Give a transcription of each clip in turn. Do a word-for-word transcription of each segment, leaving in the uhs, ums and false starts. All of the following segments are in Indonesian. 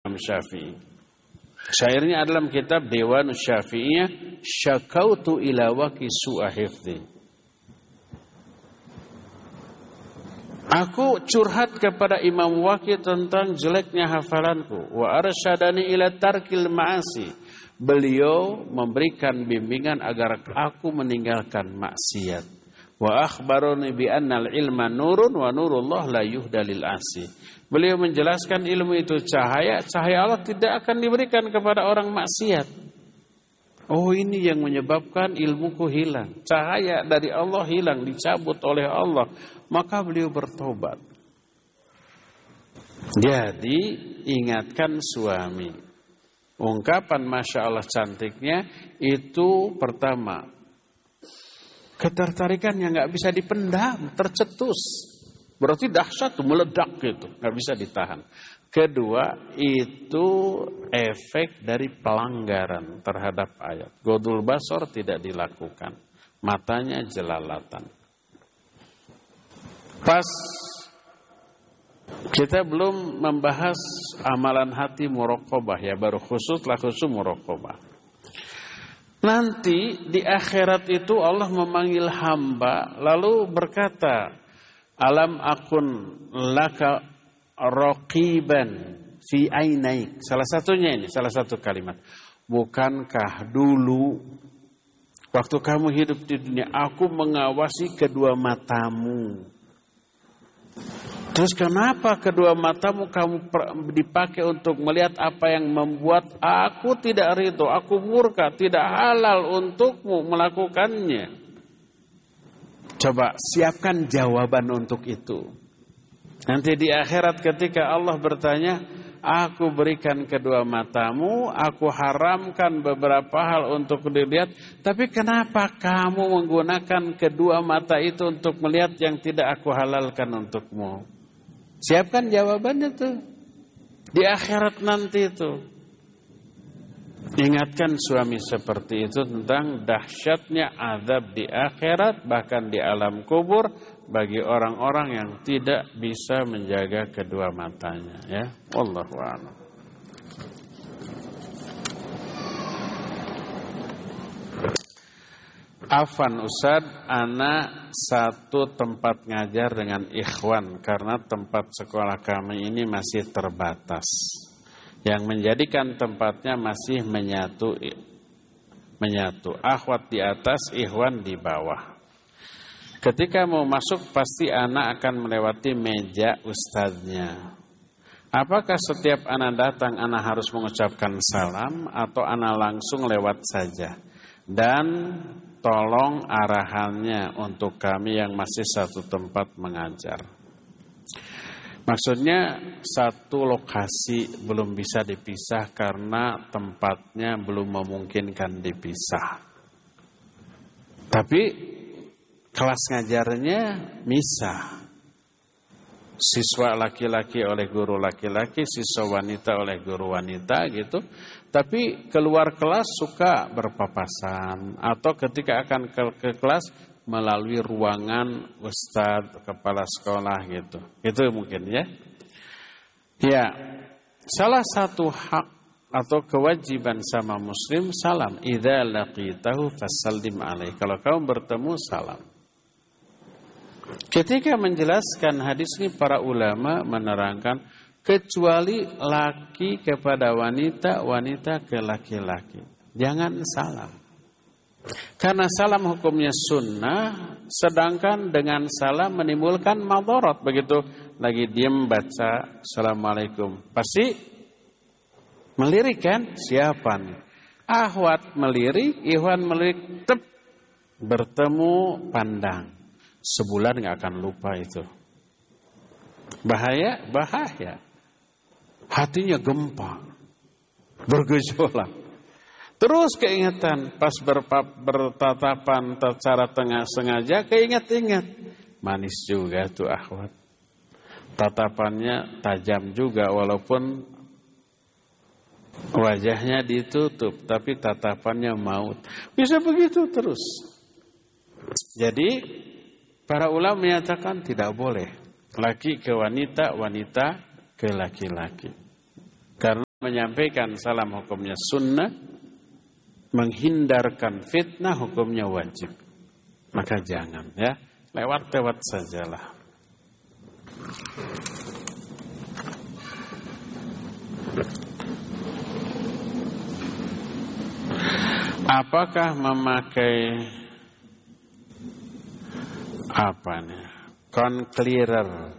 Syafi'i. Syairnya dalam kitab Dewan Syafi'iyah, syakautu ila waqi su'a hifdzi. Aku curhat kepada Imam Waqi tentang jeleknya hafalanku. Wa arsyadani ila tarkil ma'asi. Beliau memberikan bimbingan agar aku meninggalkan maksiat. Wa akhbarani bi annal ilma nurun wa nurullah la yuhda lil asi. Beliau menjelaskan ilmu itu cahaya, cahaya Allah tidak akan diberikan kepada orang maksiat. Oh, ini yang menyebabkan ilmuku hilang. Cahaya dari Allah hilang, dicabut oleh Allah. Maka beliau bertobat. Jadi ingatkan suami. Ungkapan Masya Allah cantiknya itu pertama, ketertarikan yang nggak bisa dipendam, tercetus. Berarti dahsyat tuh, meledak gitu, nggak bisa ditahan. Kedua, itu efek dari pelanggaran terhadap ayat. Godul basor tidak dilakukan, matanya jelalatan. Pas kita belum membahas amalan hati muraqabah ya, baru khusus lah khusus muraqabah. Nanti di akhirat itu Allah memanggil hamba lalu berkata, alam akun laka raqiban fi ainaik. Salah satunya ini, salah satu kalimat. Bukankah dulu waktu kamu hidup di dunia aku mengawasi kedua matamu? Terus kenapa kedua matamu kamu dipakai untuk melihat apa yang membuat aku tidak ridho, aku murka, tidak halal untukmu melakukannya? Coba siapkan jawaban untuk itu. Nanti di akhirat ketika Allah bertanya, aku berikan kedua matamu, aku haramkan beberapa hal untuk dilihat, tapi kenapa kamu menggunakan kedua mata itu untuk melihat yang tidak aku halalkan untukmu? Siapkan jawabannya tuh di akhirat nanti itu. Ingatkan suami seperti itu tentang dahsyatnya azab di akhirat, bahkan di alam kubur bagi orang-orang yang tidak bisa menjaga kedua matanya. Ya, wallahu a'lam. Afan Ustaz, ana satu tempat ngajar dengan ikhwan karena tempat sekolah kami ini masih terbatas. Yang menjadikan tempatnya masih menyatu menyatu. Akhwat di atas, ikhwan di bawah. Ketika mau masuk pasti ana akan melewati meja ustadznya. Apakah setiap ana datang ana harus mengucapkan salam atau ana langsung lewat saja? Dan tolong arahannya untuk kami yang masih satu tempat mengajar. Maksudnya satu lokasi belum bisa dipisah karena tempatnya belum memungkinkan dipisah. Tapi kelas ngajarnya misah. Siswa laki-laki oleh guru laki-laki, siswa wanita oleh guru wanita gitu. Tapi keluar kelas suka berpapasan atau ketika akan ke, ke kelas melalui ruangan ustadz, kepala sekolah gitu. Itu mungkin ya. Ya, salah satu hak atau kewajiban sama muslim salam. Idza laqitahu fasallim alaihi. Kalau kamu bertemu salam. Ketika menjelaskan hadis ini para ulama menerangkan kecuali laki kepada wanita, wanita ke laki-laki. Jangan salam. Karena salam hukumnya sunnah, sedangkan dengan salam menimbulkan madharat. Begitu lagi diam baca assalamualaikum, pasti melirik kan? Siapa nih? Ahwat melirik, ikhwan melirik, tep, bertemu pandang. Sebulan gak akan lupa itu. Bahaya, bahaya. Hatinya gempa, bergejolak. Terus keingetan, pas berpap, bertatapan secara tengah sengaja, keinget-inget. Manis juga tuh akhwat. Tatapannya tajam juga, walaupun wajahnya ditutup, tapi tatapannya maut. Bisa begitu terus. Jadi para ulama menyatakan tidak boleh laki ke wanita, wanita ke laki-laki. Karena menyampaikan salam hukumnya sunnah, menghindarkan fitnah hukumnya wajib. Maka jangan ya, lewat-lewat sajalah. Apakah memakai apa nih? Conclearer,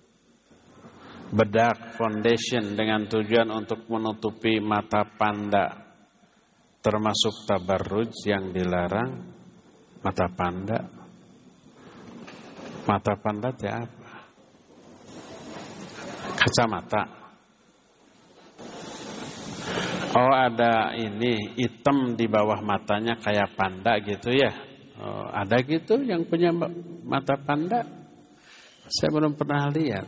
bedak, foundation dengan tujuan untuk menutupi mata panda termasuk tabarruj yang dilarang? Mata panda, mata panda itu apa? Kacamata. Oh, ada ini hitam di bawah matanya kayak panda gitu ya. Oh, ada gitu yang punya mata panda? Saya belum pernah lihat.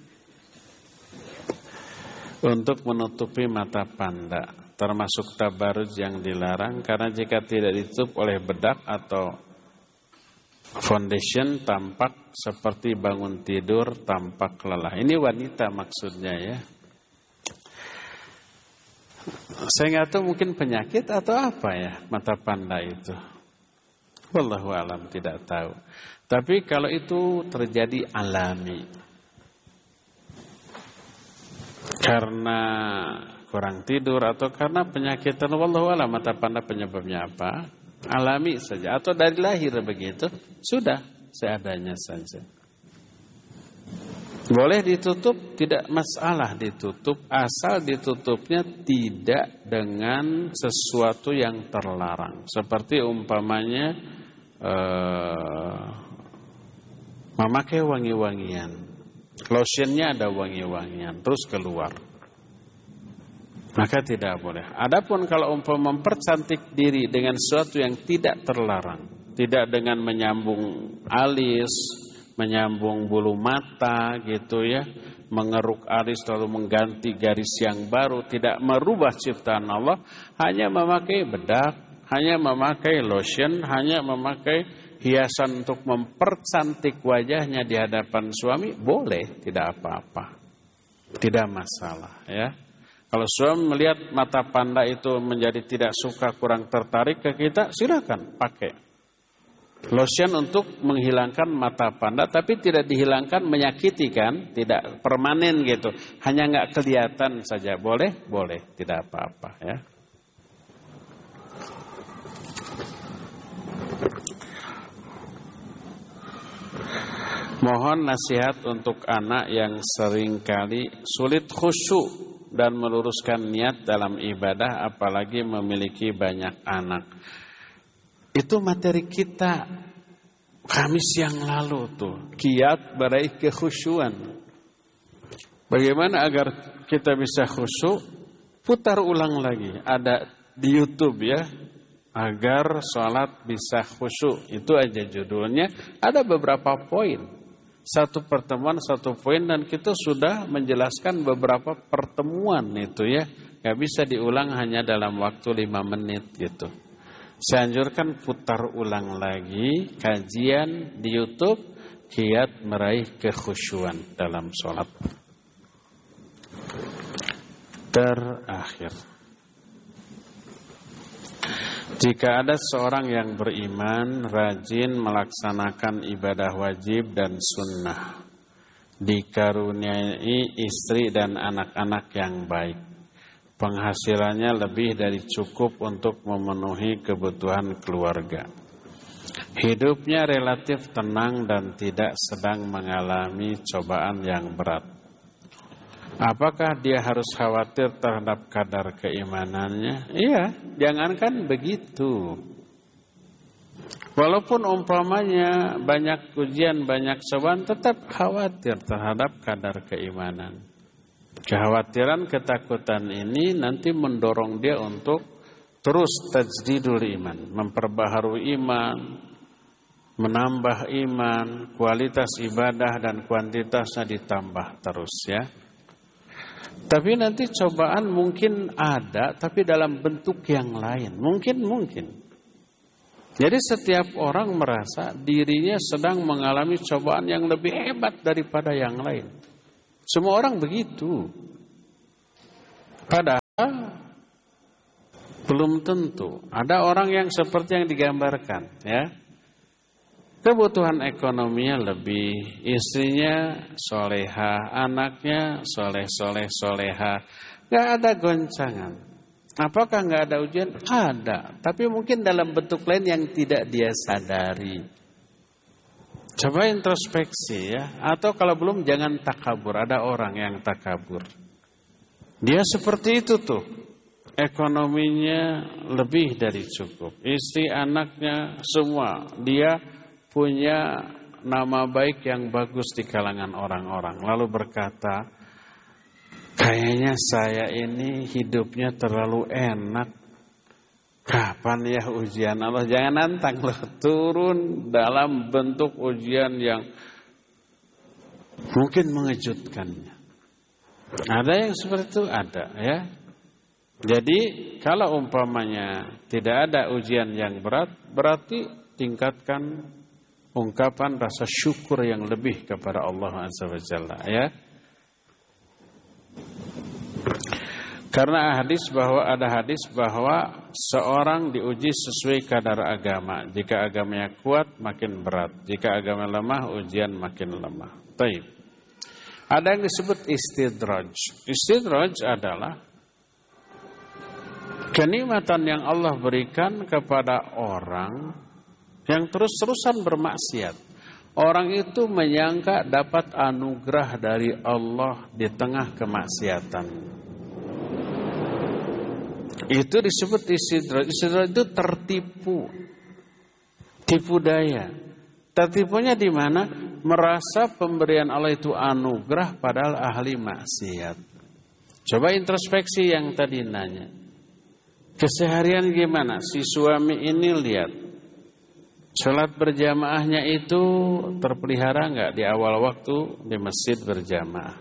Untuk menutupi mata panda termasuk tabarruj yang dilarang, karena jika tidak ditutup oleh bedak atau foundation tampak seperti bangun tidur tampak lelah. Ini wanita maksudnya ya. Saya nggak tahu, mungkin penyakit atau apa ya mata panda itu. Wallahu alam, tidak tahu. Tapi kalau itu terjadi alami, karena kurang tidur atau karena penyakit, wallahu alam mata panda penyebabnya apa, alami saja atau dari lahir begitu, sudah seadanya saja. Boleh ditutup, tidak masalah ditutup, asal ditutupnya tidak dengan sesuatu yang terlarang. Seperti umpamanya eh, memakai wangi-wangian, lotionnya ada wangi-wangian, terus keluar, maka tidak boleh. Adapun kalau umpama mempercantik diri dengan sesuatu yang tidak terlarang, tidak dengan menyambung alis, menyambung bulu mata gitu ya, mengeruk alis lalu mengganti garis yang baru, tidak merubah ciptaan Allah, hanya memakai bedak, hanya memakai lotion, hanya memakai hiasan untuk mempercantik wajahnya di hadapan suami, boleh, tidak apa-apa, tidak masalah ya. Kalau suami melihat mata panda itu menjadi tidak suka, kurang tertarik ke kita, silakan pakai lotion untuk menghilangkan mata panda, tapi tidak dihilangkan menyakiti kan, tidak permanen gitu, hanya nggak kelihatan saja, boleh, boleh, tidak apa-apa ya. Mohon nasihat untuk anak yang seringkali sulit khusyuk dan meluruskan niat dalam ibadah, apalagi memiliki banyak anak. Itu materi kita Kamis yang lalu tuh, kiat meraih kekhusyuan. Bagaimana agar kita bisa khusyuk? Putar ulang lagi, ada di YouTube ya, agar sholat bisa khusyuk. Itu aja judulnya, ada beberapa poin. Satu pertemuan, satu poin, dan kita sudah menjelaskan beberapa pertemuan itu ya. Gak bisa diulang hanya dalam waktu lima menit gitu. Saya anjurkan putar ulang lagi kajian di YouTube, kiat meraih kekhusyuan dalam sholat. Terakhir, jika ada seorang yang beriman, rajin melaksanakan ibadah wajib dan sunnah, dikaruniai istri dan anak-anak yang baik, penghasilannya lebih dari cukup untuk memenuhi kebutuhan keluarga, hidupnya relatif tenang dan tidak sedang mengalami cobaan yang berat, apakah dia harus khawatir terhadap kadar keimanannya? Iya, jangankan begitu. Walaupun umpamanya banyak ujian, banyak cobaan, tetap khawatir terhadap kadar keimanan. Kekhawatiran, ketakutan ini nanti mendorong dia untuk terus tajdidul iman, memperbaharui iman, menambah iman, kualitas ibadah dan kuantitasnya ditambah terus ya. Tapi nanti cobaan mungkin ada, tapi dalam bentuk yang lain. Mungkin, mungkin. Jadi setiap orang merasa dirinya sedang mengalami cobaan yang lebih hebat daripada yang lain. Semua orang begitu. Padahal Belum tentu. Ada orang yang seperti yang digambarkan, ya. Kebutuhan ekonominya lebih, istrinya soleha, anaknya soleh-soleh soleha, gak ada goncangan. Apakah gak ada ujian? Ada, tapi mungkin dalam bentuk lain yang tidak dia sadari. Coba introspeksi ya, atau kalau belum jangan takabur. Ada orang yang takabur, dia seperti itu tuh. Ekonominya lebih dari cukup, istri, anaknya, semua. Dia punya nama baik yang bagus di kalangan orang-orang. Lalu berkata, kayaknya saya ini hidupnya terlalu enak. Kapan ya ujian Allah? Jangan nantang loh, turun dalam bentuk ujian yang mungkin mengejutkannya. Ada yang seperti itu, ada ya. Jadi kalau umpamanya tidak ada ujian yang berat, berarti tingkatkan ungkapan rasa syukur yang lebih kepada Allah Azza wa Jalla ya. Karena hadis bahwa ada hadis bahwa seorang diuji sesuai kadar agama. Jika agamanya kuat makin berat, jika agama lemah ujian makin lemah. Baik. Ada yang disebut istidraj. Istidraj adalah kenikmatan yang Allah berikan kepada orang yang terus-terusan bermaksiat. Orang itu menyangka dapat anugerah dari Allah di tengah kemaksiatan. Itu disebut istidraj. Istidraj itu tertipu, tipu daya. Tertipunya di mana? Merasa pemberian Allah itu anugerah padahal ahli maksiat. Coba introspeksi yang tadi nanya. Keseharian gimana? Si suami ini lihat, sholat berjamaahnya itu terpelihara enggak di awal waktu di masjid berjamaah.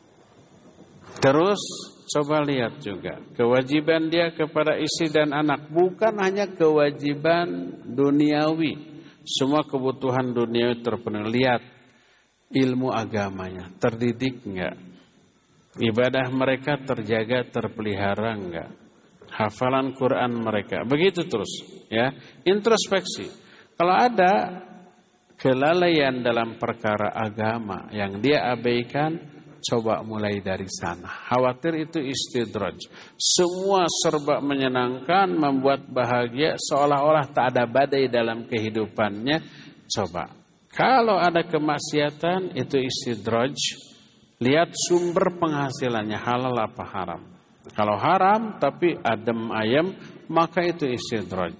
Terus coba lihat juga kewajiban dia kepada istri dan anak. Bukan hanya kewajiban duniawi, semua kebutuhan duniawi terpenuhi. Lihat ilmu agamanya, terdidik enggak? Ibadah mereka terjaga, terpelihara enggak? Hafalan Quran mereka, begitu terus ya. Introspeksi. Kalau ada kelalaian dalam perkara agama yang dia abaikan, coba mulai dari sana. Khawatir itu istidraj. Semua serba menyenangkan, membuat bahagia, seolah-olah tak ada badai dalam kehidupannya. Coba. Kalau ada kemaksiatan, itu istidraj. Lihat sumber penghasilannya, halal apa haram. Kalau haram tapi adem ayem, maka itu istidraj.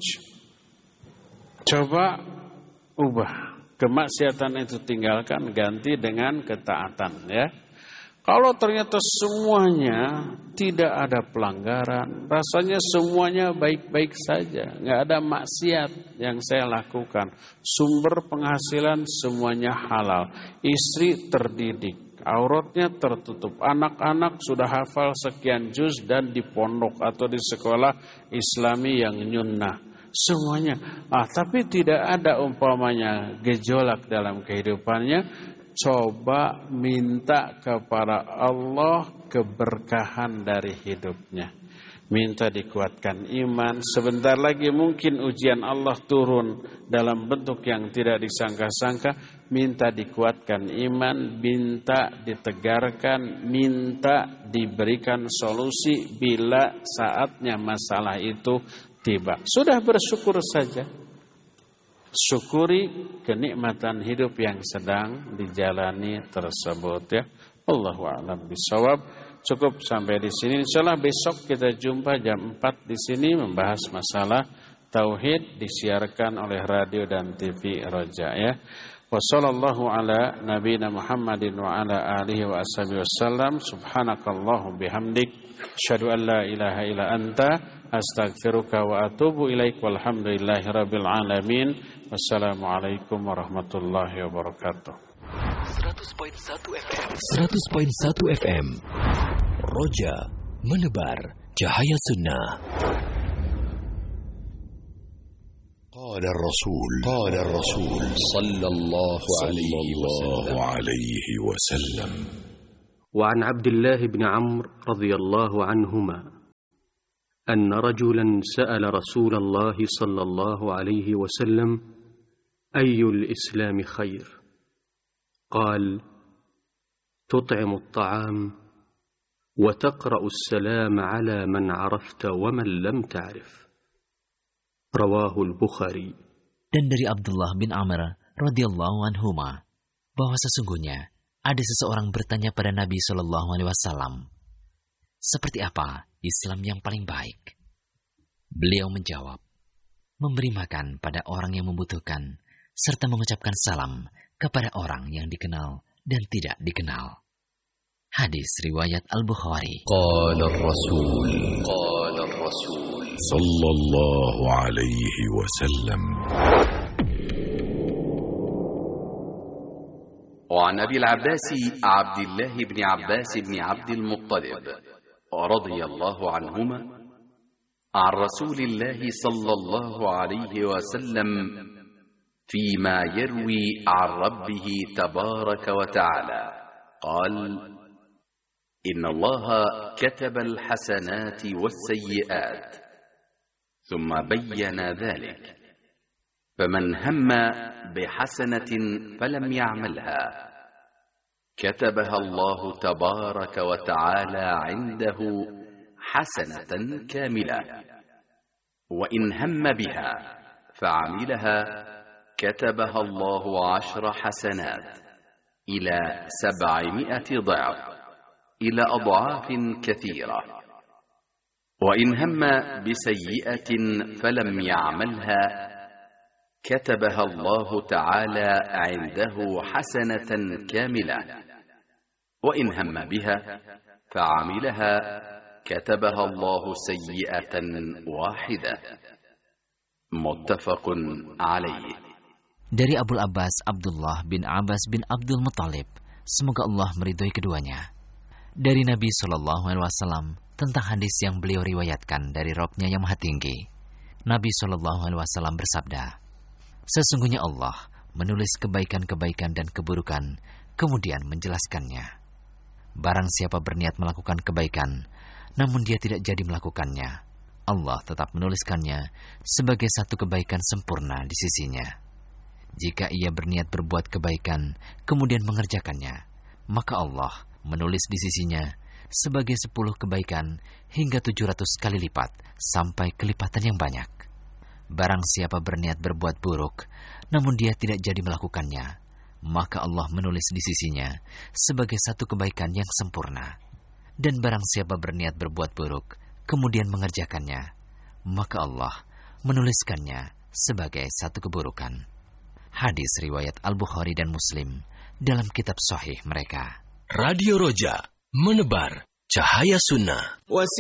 Coba ubah kemaksiatan itu, tinggalkan, ganti dengan ketaatan ya. Kalau ternyata semuanya tidak ada pelanggaran, rasanya semuanya baik-baik saja, nggak ada maksiat yang saya lakukan, sumber penghasilan semuanya halal, istri terdidik, auratnya tertutup, anak-anak sudah hafal sekian juz dan di pondok atau di sekolah Islami yang nyunnah, semuanya. Ah, tapi tidak ada umpamanya gejolak dalam kehidupannya. Coba minta kepada Allah keberkahan dari hidupnya. Minta dikuatkan iman. Sebentar lagi mungkin ujian Allah turun dalam bentuk yang tidak disangka-sangka. Minta dikuatkan iman, minta ditegarkan, minta diberikan solusi bila saatnya masalah itu tiba. Sudah bersyukur saja. Syukuri kenikmatan hidup yang sedang dijalani tersebut ya. Allahu a'lam bishawab. Cukup sampai di sini. Insyaallah besok kita jumpa jam empat di sini membahas masalah tauhid, disiarkan oleh radio dan T V Roja ya. Wassallallahu ala nabiyina Muhammadin wa ala alihi wa ashabihi wasallam. Subhanakallahum bihamdik, asyhadu an la ilaha illa anta, astaghfiruka wa atubu ilaik. Walhamdulillahi rabbil alamin. Wassalamualaikum warahmatullahi wabarakatuh. seratus koma satu F M seratus koma satu F M Roja menebar cahaya sunnah. قال الرسول قال الرسول صلى الله عليه وسلم وعن عبد الله بن عمرو رضي الله عنهما أن رجلا سأل رسول الله صلى الله عليه وسلم: أي الإسلام خير؟ قال: تطعم الطعام وتقرأ السلام على من عرفت ومن لم تعرف. رواه البخاري. Dan dari Abdullah bin Amr radhiyallahu anhuma bahwa sesungguhnya ada seseorang bertanya pada Nabi Shallallahu Alaihi Wasallam, seperti apa Islam yang paling baik? Beliau menjawab, memberi makan pada orang yang membutuhkan, serta mengucapkan salam kepada orang yang dikenal dan tidak dikenal. Hadis riwayat Al-Bukhari. Qala ar-Rasul, qala ar-Rasul sallallahu alaihi wasallam. وعن أبي العباس عبد الله بن عباس بن عبد المطلب رضي الله عنهما عن رسول الله صلى الله عليه وسلم فيما يروي عن ربه تبارك وتعالى قال: إن الله كتب الحسنات والسيئات ثم بين ذلك، فمن هم بحسنة فلم يعملها كتبها الله تبارك وتعالى عنده حسنة كاملة، وإن هم بها فعملها كتبها الله عشر حسنات إلى سبعمائة ضعف إلى أضعاف كثيرة، وإن هم بسيئة فلم يعملها كتبها الله تعالى عنده حسنة كاملة، وإن هم بها فعملها كتبها الله سيئة واحدة. متفق عليه. Dari Abul Abbas Abdullah bin Abbas bin Abdul Muttalib, semoga Allah meridhoi keduanya, dari Nabi Shallallahu Alaihi Wasallam tentang hadis yang beliau riwayatkan dari Rabb-Nya yang Maha Tinggi. Nabi Shallallahu Alaihi Wasallam bersabda, sesungguhnya Allah menulis kebaikan-kebaikan dan keburukan, kemudian menjelaskannya. Barang siapa berniat melakukan kebaikan, namun dia tidak jadi melakukannya, Allah tetap menuliskannya sebagai satu kebaikan sempurna di sisinya. Jika ia berniat berbuat kebaikan, kemudian mengerjakannya, maka Allah menulis di sisinya sebagai sepuluh kebaikan hingga tujuh ratus kali lipat sampai kelipatan yang banyak. Barang siapa berniat berbuat buruk, namun dia tidak jadi melakukannya, maka Allah menulis di sisinya sebagai satu kebaikan yang sempurna. Dan barang siapa berniat berbuat buruk, kemudian mengerjakannya, maka Allah menuliskannya sebagai satu keburukan. Hadis riwayat Al-Bukhari dan Muslim dalam kitab sahih mereka. Radio Roja, menebar cahaya sunnah.